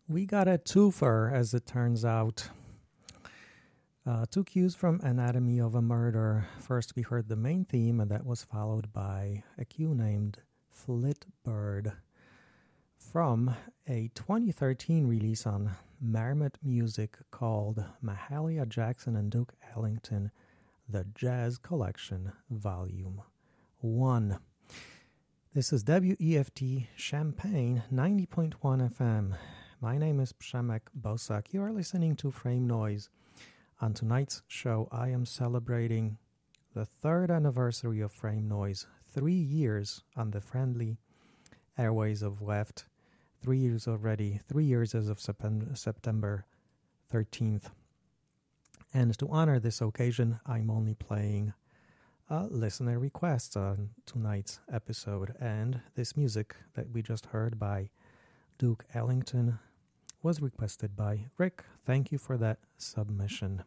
We got a twofer, as it turns out. Two cues from Anatomy of a Murder. First, we heard the main theme, and that was followed by a cue named Flitbird from a 2013 release on Marmot Music called Mahalia Jackson and Duke Ellington, The Jazz Collection, Volume 1. This is WEFT Champaign 90.1 FM. My name is Przemek Bosak. You are listening to Frame Noise. On tonight's show, I am celebrating the third anniversary of Frame Noise. 3 years on the friendly airways of WEFT. 3 years already. 3 years as of September 13th. And to honor this occasion, I'm only playing listener requests on tonight's episode. And this music that we just heard by Duke Ellington was requested by Rick. Thank you for that submission.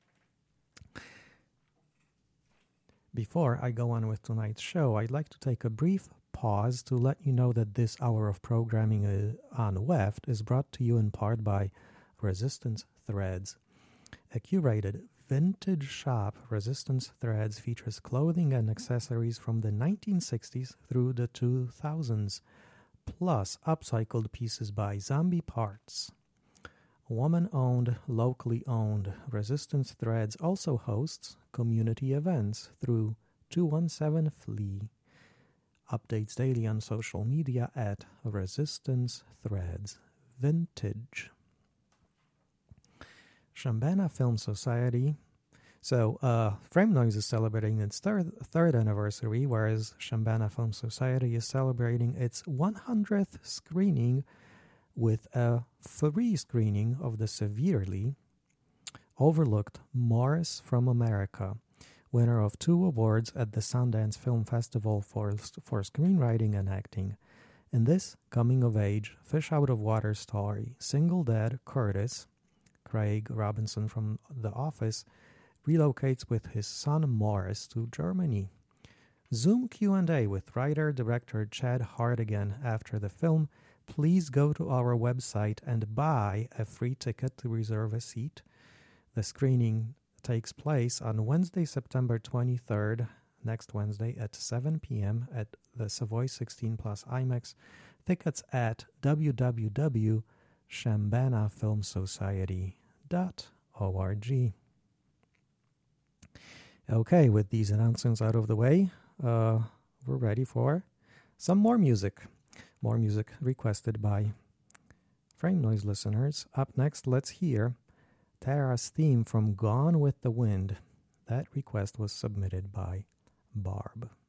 Before I go on with tonight's show, I'd like to take a brief pause to let you know that this hour of programming on WEFT is brought to you in part by Resistance Threads. A curated vintage shop, Resistance Threads features clothing and accessories from the 1960s through the 2000s, plus upcycled pieces by Zombie Parts. Woman-owned, locally owned, Resistance Threads also hosts community events through 217 Flea. Updates daily on social media at Resistance Threads Vintage. Shambana Film Society. So, Frame Noise is celebrating its third anniversary, whereas Shambana Film Society is celebrating its 100th screening with a free screening of the severely overlooked Morris from America, winner of 2 awards at the Sundance Film Festival for screenwriting and acting. In this coming-of-age, fish-out-of-water story, single dad Curtis, Craig Robinson from The Office, relocates with his son Morris to Germany. Zoom Q&A with writer-director Chad Hartigan after the film. Please go to our website and buy a free ticket to reserve a seat. The screening takes place on Wednesday, September 23rd, next Wednesday at 7 p.m. at the Savoy 16 Plus IMAX. Tickets at www.shambanafilmsociety.org. Okay, with these announcements out of the way, we're ready for some more music. More music requested by Frame Noise listeners. Up next, let's hear Tara's theme from Gone with the Wind. That request was submitted by Barb.